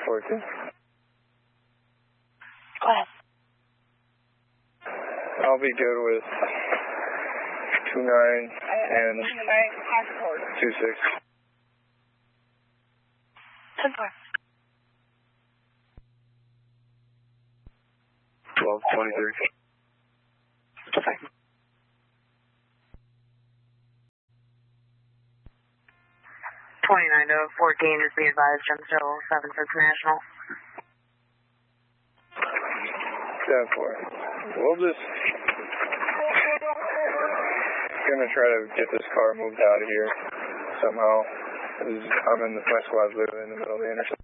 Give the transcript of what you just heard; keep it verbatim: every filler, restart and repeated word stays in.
fourteen. Go ahead. I'll be good with two nine and two six. ten four. twelve twenty-three. Sorry. twenty-nine to fourteen is the advised Gemstone seven six National. ten four. We'll just gonna try to get this car moved out of here somehow. I'm in the, my squad's literally in the middle of the intersection.